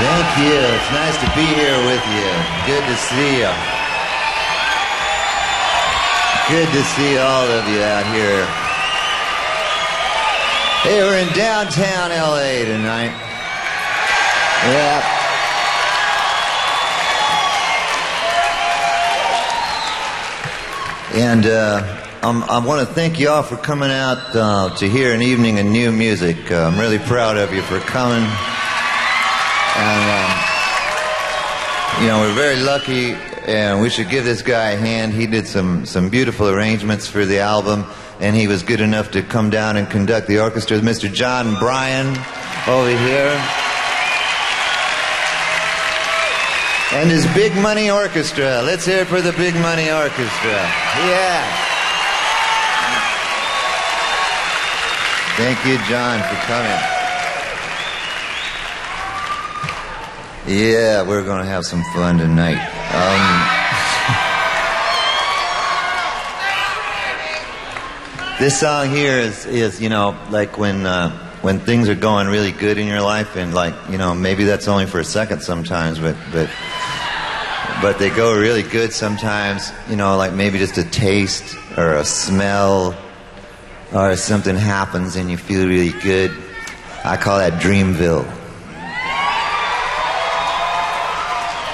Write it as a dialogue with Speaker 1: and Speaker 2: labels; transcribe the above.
Speaker 1: Thank you. It's nice to be here with you. Good to see you. Good to see all of you out here. Hey, we're in downtown LA tonight. Yeah. And I want to thank you all for coming out to hear an evening of new music. I'm really proud of you for coming. And, we're very lucky, and we should give this guy a hand. He did some beautiful arrangements for the album, and he was good enough to come down and conduct the orchestra. Mr. John Bryan over here. And his Big Money Orchestra. Let's hear it for the Big Money Orchestra. Yeah. Thank you, John, for coming. Yeah, we're going to have some fun tonight. This song here is like when things are going really good in your life, and maybe that's only for a second sometimes, but they go really good sometimes, like maybe just a taste or a smell or something happens and you feel really good. I call that Dreamville.